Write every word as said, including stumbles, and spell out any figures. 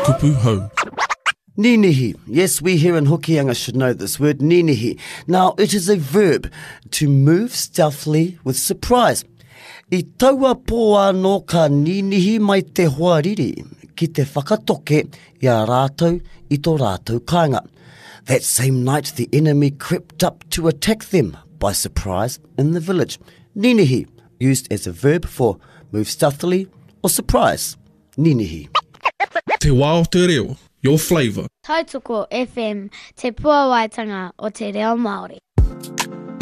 kupu hau. Ninihi. Yes, we here in Hokianga should know this word, ninihi. Now, it is a verb to move stealthily with surprise. I taua pō anō ka ninihi mai te hoariri, ki te whakatoke i a rātou i tō rātou kāinga. That same night, the enemy crept up to attack them by surprise in the village. Ninihi, used as a verb for move stealthily or surprise. Ninihi. Te wā o te reo, your flavour. Tautoko F M, te puawaitanga o te reo Māori.